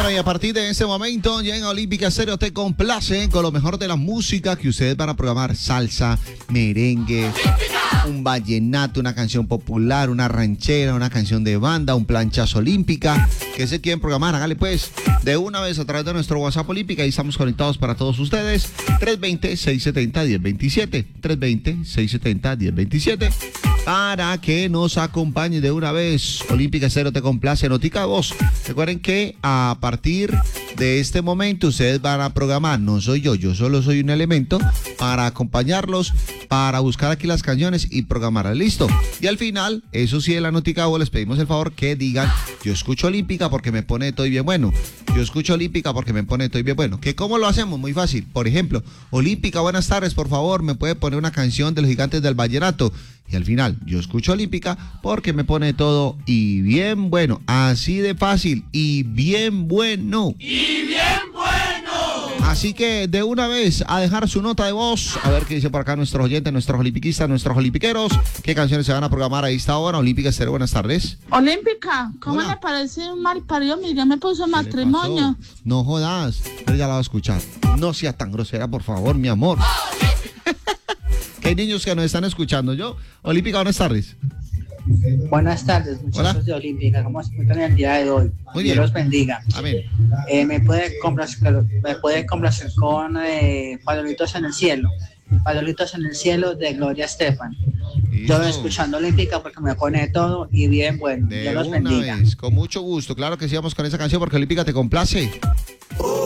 Bueno, y a partir de ese momento llega Olímpica Estéreo, te complace con lo mejor de la música que ustedes van a programar: salsa, merengue, un vallenato, una canción popular, una ranchera, una canción de banda, un planchazo olímpica. ¿Qué se quieren programar? Hágale pues de una vez a través de nuestro WhatsApp Olímpica. Ahí estamos conectados para todos ustedes. 320-670-1027. 320-670-1027. Para que nos acompañen de una vez. Olímpica Estéreo te complace, notica voz. Recuerden que a partir de este momento ustedes van a programar, no soy yo solo soy un elemento para acompañarlos, para buscar aquí las canciones y programarlas. Listo. Y al final, eso sí, de la notica voz, les pedimos el favor que digan: yo escucho Olímpica porque me pone todo bien bueno. Yo escucho Olímpica porque me pone todo bien bueno. ¿Que cómo lo hacemos? Muy fácil. Por ejemplo, Olímpica, buenas tardes, por favor, me puede poner una canción de los Gigantes del Vallenato. Y al final, yo escucho Olímpica porque me pone todo y bien bueno. Así de fácil y bien bueno. ¡Y bien bueno! Así que de una vez a dejar su nota de voz. A ver qué dice por acá nuestros oyentes, nuestros olimpiquistas, nuestros olimpiqueros. ¿Qué canciones se van a programar a esta hora? Olímpica Estéreo, buenas tardes. Olímpica, ¿cómo Hola. le parece un mal parido? Miguel me puso ¿Qué le matrimonio. pasó? No jodas, pero ya la va a escuchar. No sea tan grosera, por favor, mi amor. Que hay niños que nos están escuchando. Yo, Olímpica, buenas tardes. Buenas tardes, muchachos. Hola. De Olímpica. ¿Cómo se encuentran el día de hoy? Muy Dios bien. los bendiga. Amén. Me puede complacer con Padolitos en el cielo. Padolitos en el cielo de Gloria Estefan. Yo Listo. escuchando Olímpica porque me pone todo y bien bueno. De Dios los una bendiga. vez, con mucho gusto. Claro que sí, vamos con esa canción porque Olímpica te complace.